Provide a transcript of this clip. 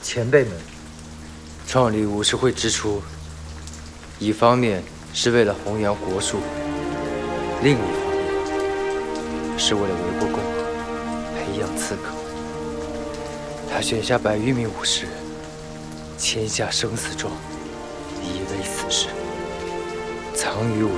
前辈们创立武士会之初，一方面是为了弘扬国术，另一方面是为了维护共和，培养刺客。他选下100余名武士，签下生死状，以为此事藏于武